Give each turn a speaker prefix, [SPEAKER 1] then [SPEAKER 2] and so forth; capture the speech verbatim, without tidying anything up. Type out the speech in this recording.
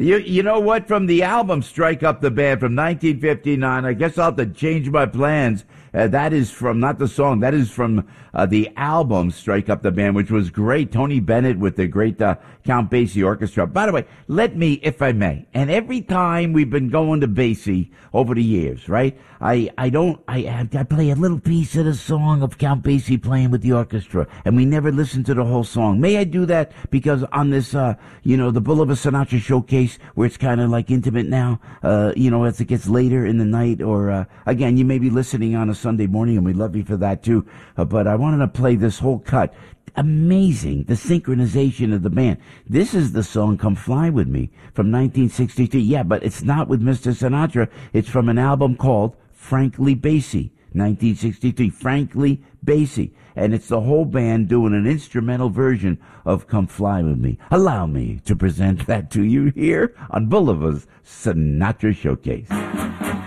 [SPEAKER 1] You you know what? From the album Strike Up the Band from nineteen fifty-nine, I guess I'll have to change my plans. Uh, that is from, not the song, that is from uh, the album Strike Up the Band, which was great. Tony Bennett with the great uh, Count Basie Orchestra. By the way, let me, if I may, and every time we've been going to Basie over the years, right, I, I don't, I, I play a little piece of the song of Count Basie playing with the orchestra, and we never listen to the whole song. May I do that? Because on this, uh, you know, the Boulevard Sinatra showcase, where it's kind of like intimate now, uh, you know, as it gets later in the night, or, uh, again, you may be listening on a Sunday morning, and we love you for that too. Uh, but I wanted to play this whole cut. Amazing, the synchronization of the band. This is the song "Come Fly With Me" from nineteen sixty-three. Yeah, but it's not with Mister Sinatra. It's from an album called Frankly Basie, nineteen sixty-three. Frankly Basie. And it's the whole band doing an instrumental version of "Come Fly With Me." Allow me to present that to you here on Boulevard's Sinatra Showcase.